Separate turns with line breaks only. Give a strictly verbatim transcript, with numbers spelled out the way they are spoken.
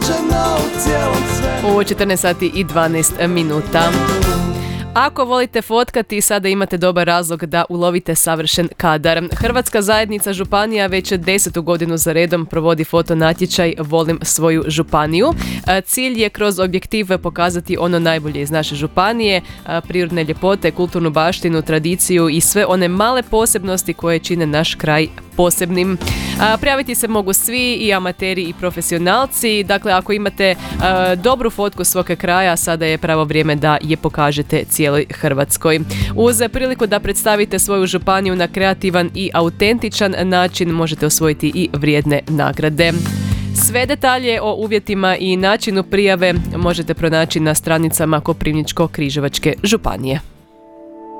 U četrnaest sati i dvanaest minuta. Ako volite fotkati, sada imate dobar razlog da ulovite savršen kadar. Hrvatska zajednica županija već desetu godinu za redom provodi foto natječaj Volim svoju županiju. Cilj je kroz objektiv pokazati ono najbolje iz naše županije, prirodne ljepote, kulturnu baštinu, tradiciju i sve one male posebnosti koje čine naš kraj posebnim. A, prijaviti se mogu svi, i amateri i profesionalci. Dakle, ako imate a, dobru fotku svog kraja, sada je pravo vrijeme da je pokažete cijeloj Hrvatskoj. Uz priliku da predstavite svoju županiju na kreativan i autentičan način, možete osvojiti i vrijedne nagrade. Sve detalje o uvjetima i načinu prijave možete pronaći na stranicama Koprivničko-križevačke županije.